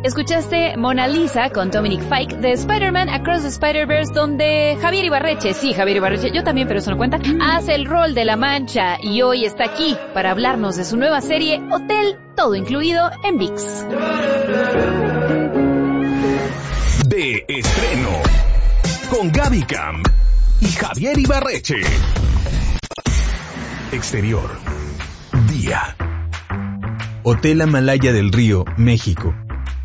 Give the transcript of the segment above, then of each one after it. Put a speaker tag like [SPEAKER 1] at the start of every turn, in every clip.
[SPEAKER 1] Escuchaste Mona Lisa con Dominic Fike de Spider-Man Across the Spider-Verse, donde Javier Ibarreche, yo también, pero eso no cuenta, hace el rol de La Mancha y hoy está aquí para hablarnos de su nueva serie Hotel, todo incluido en ViX.
[SPEAKER 2] De estreno, con Gaby Cam y Javier Ibarreche. Exterior, día.
[SPEAKER 3] Hotel Amalaya del Río, México.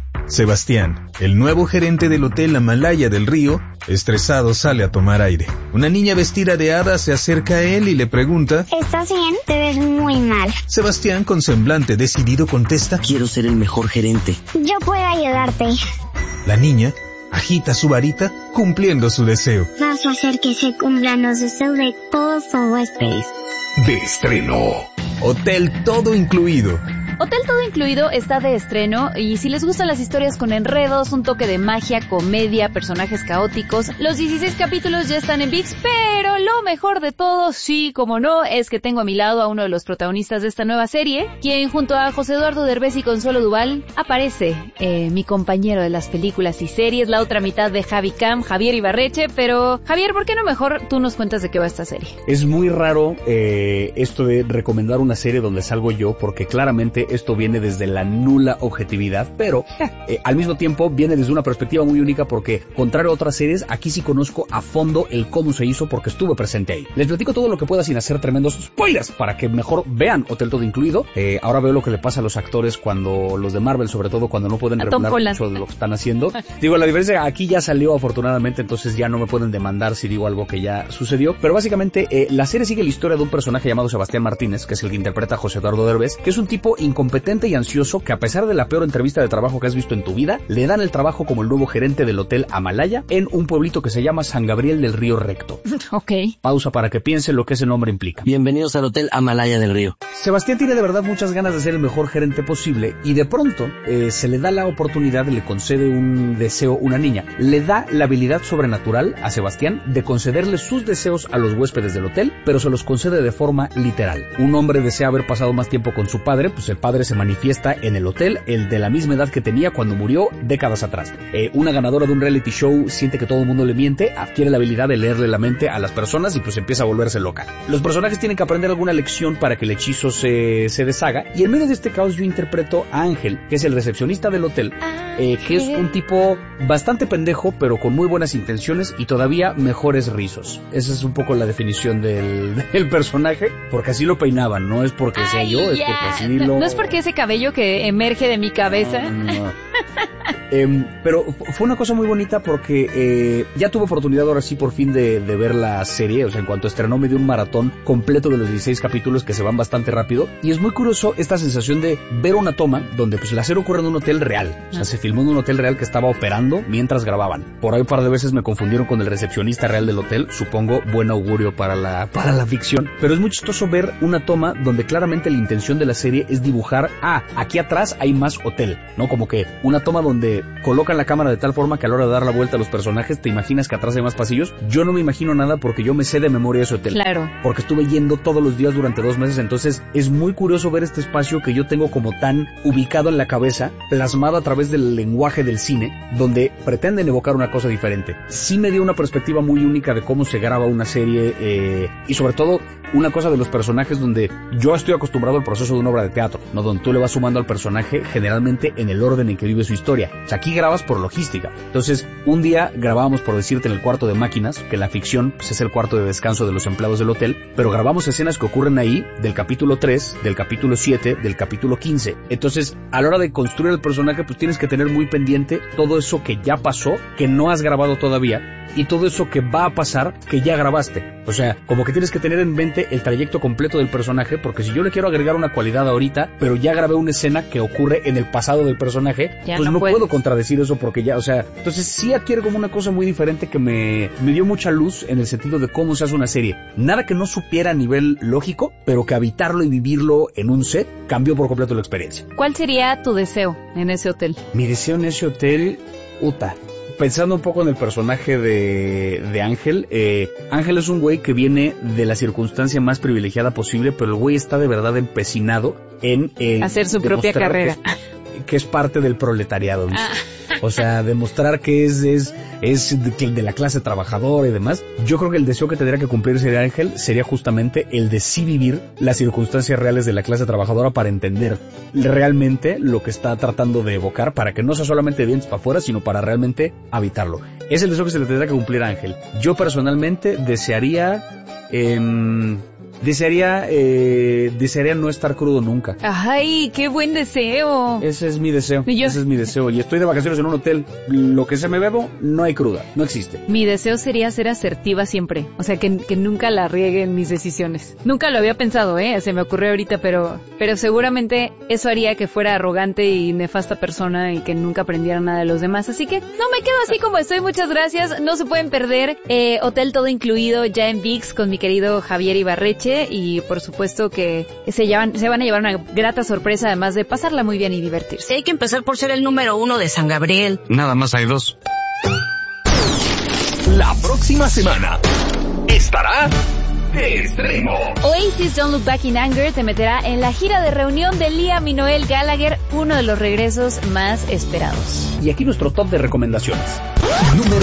[SPEAKER 3] Sebastián, el nuevo gerente del Hotel Amalaya del Río, estresado sale a tomar aire. Una niña vestida de hada se acerca a él y le pregunta:
[SPEAKER 4] ¿Estás bien? Te ves muy mal.
[SPEAKER 3] Sebastián, con semblante decidido, contesta:
[SPEAKER 5] quiero ser el mejor gerente.
[SPEAKER 4] Yo puedo ayudarte.
[SPEAKER 3] La niña agita su varita cumpliendo su deseo.
[SPEAKER 4] Vas a hacer que se cumplan los deseos de todos los huéspedes.
[SPEAKER 2] De estreno,
[SPEAKER 3] Hotel todo incluido.
[SPEAKER 1] Hotel Todo Incluido está de estreno y si les gustan las historias con enredos, un toque de magia, comedia, personajes caóticos, los 16 capítulos ya están en ViX, pero lo mejor de todo, sí, como no, es que tengo a mi lado a uno de los protagonistas de esta nueva serie, quien junto a José Eduardo Derbez y Consuelo Duval aparece mi compañero de las películas y series, la otra mitad de Javi Cam, Javier Ibarreche, pero Javier, ¿por qué no mejor tú nos cuentas de qué va esta serie?
[SPEAKER 6] Es muy raro esto de recomendar una serie donde salgo yo, porque claramente esto viene desde la nula objetividad, pero al mismo tiempo viene desde una perspectiva muy única porque, contrario a otras series, aquí sí conozco a fondo el cómo se hizo porque estuve presente ahí. Les platico todo lo que pueda sin hacer tremendos spoilers para que mejor vean Hotel Todo Incluido. Ahora veo lo que le pasa a los actores cuando, los de Marvel sobre todo, cuando no pueden regular mucho de lo que están haciendo. Digo, la diferencia aquí ya salió afortunadamente, entonces ya no me pueden demandar si digo algo que ya sucedió, pero básicamente la serie sigue la historia de un personaje llamado Sebastián Martínez, que es el que interpreta a José Eduardo Derbez, que es un tipo incompetente y ansioso que, a pesar de la peor entrevista de trabajo que has visto en tu vida, le dan el trabajo como el nuevo gerente del Hotel Amalaya en un pueblito que se llama San Gabriel del Río Recto.
[SPEAKER 1] Ok.
[SPEAKER 6] Pausa para que piensen lo que ese nombre implica.
[SPEAKER 5] Bienvenidos al Hotel Amalaya del Río.
[SPEAKER 6] Sebastián tiene de verdad muchas ganas de ser el mejor gerente posible y de pronto se le da la oportunidad, le concede un deseo una niña. Le da la habilidad sobrenatural a Sebastián de concederle sus deseos a los huéspedes del hotel, pero se los concede de forma literal. Un hombre desea haber pasado más tiempo con su padre, pues el padre se manifiesta en el hotel, el de la misma edad que tenía cuando murió décadas atrás. Una ganadora de un reality show siente que todo el mundo le miente, adquiere la habilidad de leerle la mente a las personas y pues empieza a volverse loca. Los personajes tienen que aprender alguna lección para que el hechizo se deshaga, y en medio de este caos yo interpreto a Ángel, que es el recepcionista del hotel, que es un tipo bastante pendejo pero con muy buenas intenciones y todavía mejores rizos. Esa es un poco la definición del personaje, porque así lo peinaban, no es porque sea yo, es porque así
[SPEAKER 1] no es porque ese cabello que emerge de mi cabeza.
[SPEAKER 6] No. Pero fue una cosa muy bonita porque ya tuve oportunidad ahora sí por fin de ver la serie. O sea, en cuanto estrenó me dio un maratón completo de los 16 capítulos que se van bastante rápido, y es muy curioso esta sensación de ver una toma donde pues la serie ocurre en un hotel real. O sea, se filmó en un hotel real que estaba operando mientras grababan. Por ahí un par de veces me confundieron con el recepcionista real del hotel, supongo buen augurio para la ficción, pero es muy chistoso ver una toma donde claramente la intención de la serie es dibujar, aquí atrás hay más hotel, ¿no? Como que una toma donde colocan la cámara de tal forma que a la hora de dar la vuelta a los personajes te imaginas que atrás hay más pasillos. Yo no me imagino nada porque yo me sé de memoria ese hotel.
[SPEAKER 1] Claro.
[SPEAKER 6] Porque estuve yendo todos los días durante 2 meses, entonces es muy curioso ver este espacio que yo tengo como tan ubicado en la cabeza, plasmado a través del lenguaje del cine, donde pretenden evocar una cosa diferente. Sí me dio una perspectiva muy única de cómo se graba una serie, y sobre todo una cosa de los personajes donde yo estoy acostumbrado al proceso de una obra de teatro, ¿no? Donde tú le vas sumando al personaje generalmente en el orden en que vive su historia. O sea, aquí grabas por logística. Entonces, un día grabábamos, por decirte, en el cuarto de máquinas, que en la ficción pues, es el cuarto de descanso de los empleados del hotel, pero grabamos escenas que ocurren ahí del capítulo 3, del capítulo 7, del capítulo 15. Entonces, a la hora de construir el personaje, pues tienes que tener muy pendiente todo eso que ya pasó, que no has grabado todavía, y todo eso que va a pasar, que ya grabaste. O sea, como que tienes que tener en mente el trayecto completo del personaje, porque si yo le quiero agregar una cualidad ahorita, pero ya grabé una escena que ocurre en el pasado del personaje,
[SPEAKER 1] ya
[SPEAKER 6] pues no puedo contradecir eso porque ya, o sea, entonces sí adquiere como una cosa muy diferente que me dio mucha luz en el sentido de cómo se hace una serie. Nada que no supiera a nivel lógico, pero que habitarlo y vivirlo en un set cambió por completo la experiencia.
[SPEAKER 1] ¿Cuál sería tu deseo en ese hotel?
[SPEAKER 6] Mi deseo en ese hotel, pensando un poco en el personaje de Ángel, Ángel es un güey que viene de la circunstancia más privilegiada posible, pero el güey está de verdad empecinado en
[SPEAKER 1] hacer su propia carrera.
[SPEAKER 6] que es parte del proletariado, ¿viste? O sea, demostrar que es de la clase trabajadora y demás. Yo creo que el deseo que tendría que cumplir sería Ángel sería justamente el de sí vivir las circunstancias reales de la clase trabajadora para entender realmente lo que está tratando de evocar, para que no sea solamente dientes para afuera, sino para realmente habitarlo. Es el deseo que se le tendría que cumplir a Ángel. Yo personalmente desearía no estar crudo nunca.
[SPEAKER 1] ¡Ay, qué buen deseo!
[SPEAKER 6] Ese es mi deseo. Ese es mi deseo. Y estoy de vacaciones en un hotel. Lo que se me bebo, no hay cruda. No existe.
[SPEAKER 1] Mi deseo sería ser asertiva siempre. O sea, que nunca la riegue en mis decisiones. Nunca lo había pensado, se me ocurrió ahorita, pero seguramente eso haría que fuera arrogante y nefasta persona y que nunca aprendiera nada de los demás. Así que no me quedo así como estoy. Muchas gracias. No se pueden perder Hotel Todo Incluido ya en ViX con mi querido Javier Ibarreche. Y por supuesto que se van a llevar una grata sorpresa, además de pasarla muy bien y divertirse.
[SPEAKER 7] Hay que empezar por ser el número 1 de San Gabriel.
[SPEAKER 2] Nada más hay 2. La próxima semana estará de estreno.
[SPEAKER 1] Oasis Don't Look Back in Anger te meterá en la gira de reunión de Liam y Noel Gallagher, uno de los regresos más esperados.
[SPEAKER 6] Y aquí nuestro top de recomendaciones.
[SPEAKER 2] Número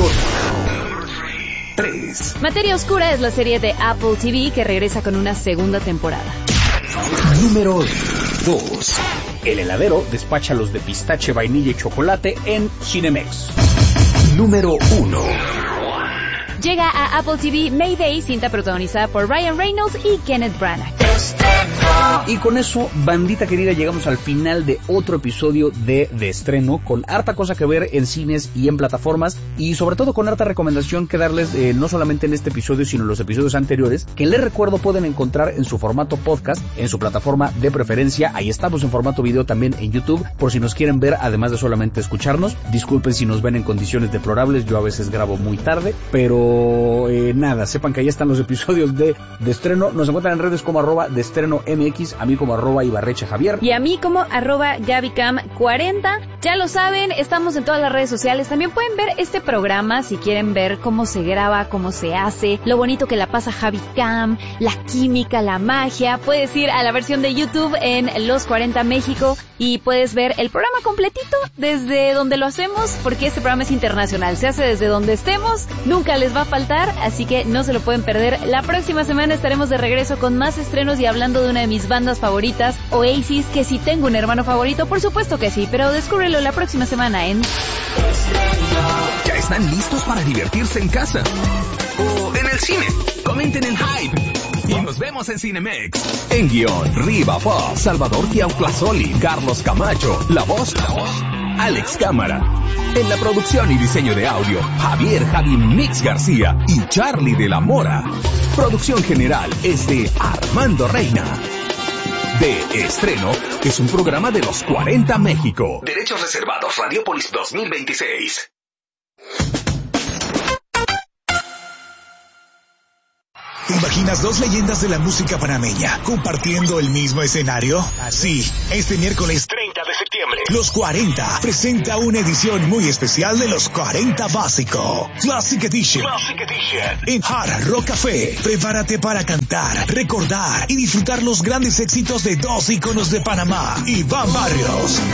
[SPEAKER 2] 3.
[SPEAKER 1] Materia Oscura es la serie de Apple TV que regresa con una segunda temporada.
[SPEAKER 2] Número 2.
[SPEAKER 6] El heladero despacha los de pistache, vainilla y chocolate en Cinemex.
[SPEAKER 2] Número 1.
[SPEAKER 1] Llega a Apple TV Mayday, cinta protagonizada por Ryan Reynolds y Kenneth Branagh.
[SPEAKER 6] Y con eso, bandita querida, llegamos al final de otro episodio de Estreno, con harta cosa que ver en cines y en plataformas, y sobre todo con harta recomendación que darles, no solamente en este episodio, sino en los episodios anteriores, que les recuerdo pueden encontrar en su formato podcast, en su plataforma de preferencia. Ahí estamos en formato video también en YouTube, por si nos quieren ver, además de solamente escucharnos. Disculpen si nos ven en condiciones deplorables, yo a veces grabo muy tarde, pero nada, sepan que ahí están los episodios de Estreno. Nos encuentran en redes como @DeestrenoMX, a mí como @IbarrecheJavier.
[SPEAKER 1] Y a mí como @GabyCam40. Ya lo saben, estamos en todas las redes sociales. También pueden ver este programa si quieren ver cómo se graba, cómo se hace, lo bonito que la pasa Javi Cam, la química, la magia. Puedes ir a la versión de YouTube en Los 40 México y puedes ver el programa completito desde donde lo hacemos, porque este programa es internacional, se hace desde donde estemos, nunca les va a faltar, así que no se lo pueden perder. La próxima semana estaremos de regreso con más estrenos y hablando de una de mis bandas favoritas, Oasis, que si tengo un hermano favorito, por supuesto que sí, pero descúbrelo la próxima semana en...
[SPEAKER 2] ¿Ya están listos para divertirse en casa? ¿O en el cine? Comenten el hype. Y nos vemos en Cinemex. En guión, Riva Fox, Salvador Tiautlazoli, Carlos Camacho, la voz, Alex Cámara. En la producción y diseño de audio, Javi Mix García y Charlie de la Mora. Producción general es de Armando Reina. De Estreno es un programa de Los 40 México. Derechos reservados, Radiopolis 2026.
[SPEAKER 8] ¿Te imaginas dos leyendas de la música panameña compartiendo el mismo escenario? Sí, este miércoles 30 de septiembre, Los 40 presenta una edición muy especial de Los 40 Básico, Classic Edition. En Hard Rock Café, prepárate para cantar, recordar y disfrutar los grandes éxitos de dos íconos de Panamá, Iván Barrios